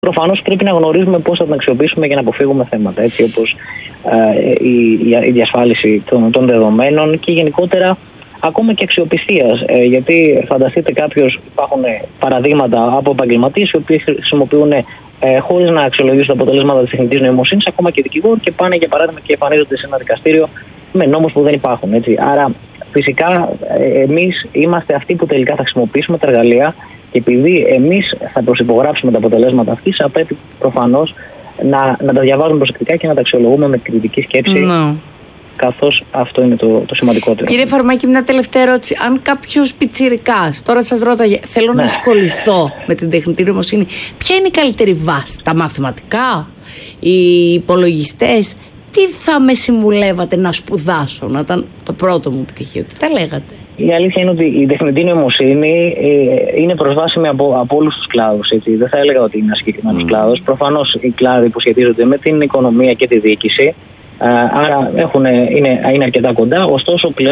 Προφανώς πρέπει να γνωρίζουμε πώς θα την αξιοποιήσουμε για να αποφύγουμε θέματα, έτσι όπως η διασφάλιση των δεδομένων και γενικότερα ακόμα και αξιοπιστίας. Γιατί φανταστείτε υπάρχουν παραδείγματα από επαγγελματίες οι οποίοι χρησιμοποιούν χωρίς να αξιολογήσουν τα αποτελέσματα της τεχνητής νοημοσύνης, ακόμα και δικηγόροι, και πάνε για παράδειγμα και εμφανίζονται σε ένα δικαστήριο με νόμους που δεν υπάρχουν. Έτσι. Άρα φυσικά εμείς είμαστε αυτοί που τελικά θα χρησιμοποιήσουμε τα εργαλεία, και επειδή εμείς θα προσυπογράψουμε τα αποτελέσματα αυτής, απαιτεί προφανώς να τα διαβάζουμε προσεκτικά και να τα αξιολογούμε με κριτική σκέψη. Καθώς αυτό είναι το σημαντικότερο. Κύριε Φαρμάκη, μια τελευταία ερώτηση. Αν κάποιος πιτσιρικάς, τώρα σας ρώταγε, θέλω να ασχοληθώ με την τεχνητή νοημοσύνη, ποια είναι η καλύτερη βάση? Τα μαθηματικά, οι υπολογιστές? Τι θα με συμβουλεύατε να σπουδάσω, να ήταν το πρώτο μου πτυχίο? Τι θα λέγατε? Η αλήθεια είναι ότι η τεχνητή νοημοσύνη είναι προσβάσιμη από όλους τους κλάδους. Έτσι. Δεν θα έλεγα ότι είναι ένα συγκεκριμένος κλάδος. Προφανώς οι κλάδοι που σχετίζονται με την οικονομία και τη διοίκηση, άρα είναι αρκετά κοντά, ωστόσο πλέον